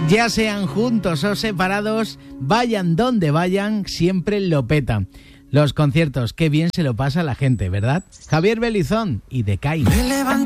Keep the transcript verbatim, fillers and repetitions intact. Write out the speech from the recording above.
Ya sean juntos o separados, vayan donde vayan, siempre lo petan. Los conciertos, qué bien se lo pasa a la gente, ¿verdad? Javier Belizón y Decay.